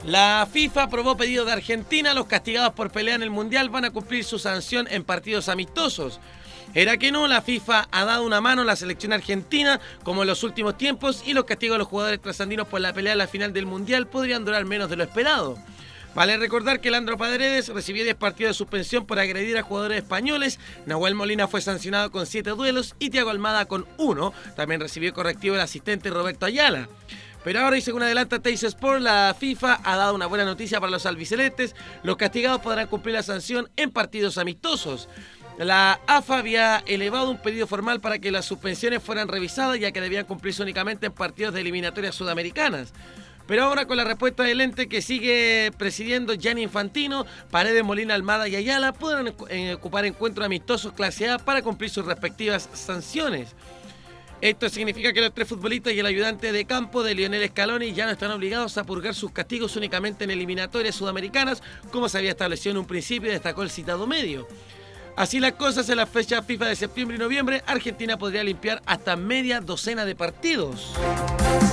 La FIFA aprobó pedido de Argentina. Los castigados por pelea en el Mundial van a cumplir su sanción en partidos amistosos. Era que no, la FIFA ha dado una mano a la selección argentina, como en los últimos tiempos, y los castigos a los jugadores trasandinos por la pelea en la final del Mundial podrían durar menos de lo esperado. Vale recordar que Leandro Paredes recibió 10 partidos de suspensión por agredir a jugadores españoles, Nahuel Molina fue sancionado con 7 duelos y Thiago Almada con 1. También recibió correctivo el asistente Roberto Ayala. Pero ahora, y según adelanta Teis Sport, la FIFA ha dado una buena noticia para los albicelestes. Los castigados podrán cumplir la sanción en partidos amistosos. La AFA había elevado un pedido formal para que las suspensiones fueran revisadas, ya que debían cumplirse únicamente en partidos de eliminatorias sudamericanas. Pero ahora, con la respuesta del ente que sigue presidiendo Gianni Infantino, Paredes, Molina, Almada y Ayala podrán ocupar encuentros amistosos clase A para cumplir sus respectivas sanciones. Esto significa que los 3 futbolistas y el ayudante de campo de Lionel Scaloni ya no están obligados a purgar sus castigos únicamente en eliminatorias sudamericanas, como se había establecido en un principio, destacó el citado medio. Así las cosas, en la fecha FIFA de septiembre y noviembre, Argentina podría limpiar hasta media docena de partidos.